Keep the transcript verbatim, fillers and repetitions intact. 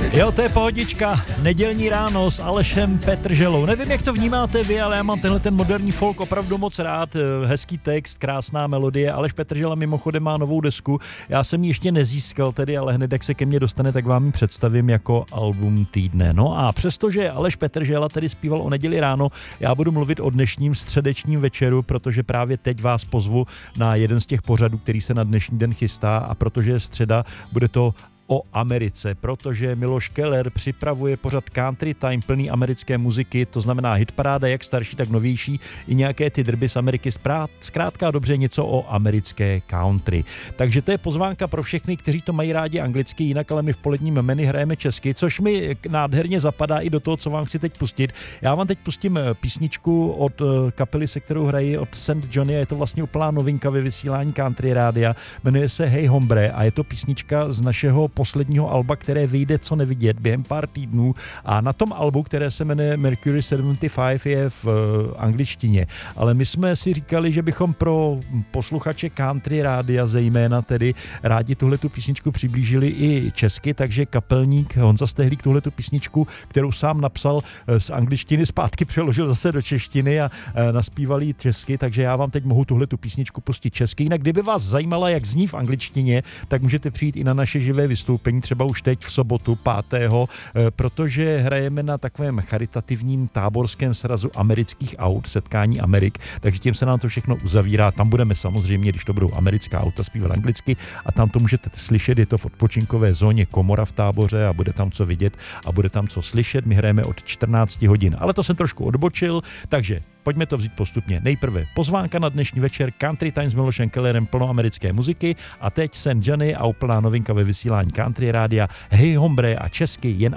Jo, to je pohodička, nedělní ráno s Alešem Petrželou. Nevím, jak to vnímáte vy, ale já mám tenhle ten moderní folk opravdu moc rád. Hezký text, krásná melodie. Aleš Petržela mimochodem má novou desku. Já jsem ji ještě nezískal tedy, ale hned jak se ke mně dostane, tak vám ji představím jako album týdne. No a přestože Aleš Petržela tedy zpíval o neděli ráno, já budu mluvit o dnešním středečním večeru, protože právě teď vás pozvu na jeden z těch pořadů, který se na dnešní den chystá, a protože je středa, bude to o Americe, protože Miloš Keller připravuje pořad Country Time plný americké muziky, to znamená hitparáda jak starší, tak novější, i nějaké ty drby z Ameriky, zkrátka dobře něco o americké country. Takže to je pozvánka pro všechny, kteří to mají rádi anglicky, jinak ale my v poledním menu hrajeme česky, což mi nádherně zapadá i do toho, co vám chci teď pustit. Já vám teď pustím písničku od kapely, se kterou hrají, od Saint Johnny, a je to vlastně úplná novinka ve vysílání country rádia, jmenuje se Hey Hombre a je to písnička z našeho posledního alba, které vyjde co nevidět během pár týdnů, a na tom albu, které se jmenuje Mercury sedmdesát pět, je v uh, angličtině. Ale my jsme si říkali, že bychom pro posluchače country rádia zejména tedy rádi tuhletu písničku přiblížili i česky, takže kapelník Honza Stehlík tuhletu písničku, kterou sám napsal z angličtiny, zpátky přeložil zase do češtiny a uh, naspíval ji česky, takže já vám teď mohu tuhletu písničku pustit česky. Jinak kdyby vás zajímala, jak zní v angličtině, tak můžete přijít i na naše živé vystoupení, třeba už teď v sobotu pátého protože hrajeme na takovém charitativním táborském srazu amerických aut, setkání Amerik, takže tím se nám to všechno uzavírá. Tam budeme samozřejmě, když to budou americká auta, zpívat anglicky, a tam to můžete slyšet, je to v odpočinkové zóně Komora v Táboře a bude tam co vidět a bude tam co slyšet. My hrajeme od čtrnáct hodin, ale to jsem trošku odbočil, takže pojďme to vzít postupně. Nejprve pozvánka na dnešní večer Country Time s Milošem Kellerem plno americké muziky, a teď Saint Johnny a úplná novinka ve vysílání country rádia Hey Hombre a česky jen